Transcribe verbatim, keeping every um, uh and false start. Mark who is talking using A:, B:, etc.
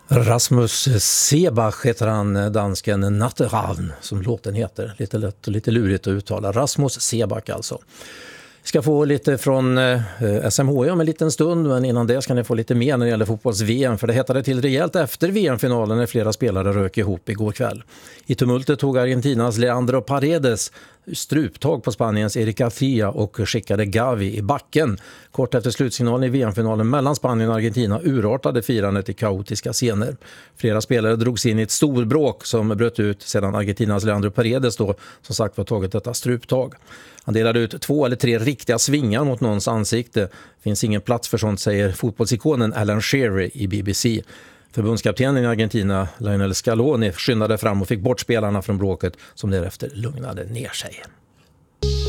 A: Rasmus Seebach heter han, dansken Natteravn som låten heter. Lite lätt och lite lurigt att uttala. Rasmus Seebach alltså. Vi ska få lite från eh, S M H I om en liten stund, men innan det ska ni få lite mer när det gäller fotbolls-V M, för det hettade till rejält efter V M-finalen när flera spelare rök ihop igår kväll. I tumultet tog Argentinas Leandro Paredes struptag på Spaniens Eric Garcia och skickade Gavi i backen. Kort efter slutsignalen i V M-finalen mellan Spanien och Argentina urartade firandet i kaotiska scener. Flera spelare drogs in i ett storbråk som bröt ut sedan Argentinas Leandro Paredes då som sagt var tagit detta struptag. Han delade ut två eller tre riktiga svingar mot någons ansikte. Finns ingen plats för sånt, säger fotbollsikonen Alan Shearer i B B C. Förbundskaptenen i Argentina, Lionel Scaloni, skyndade fram och fick bort spelarna från bråket som därefter lugnade ner sig.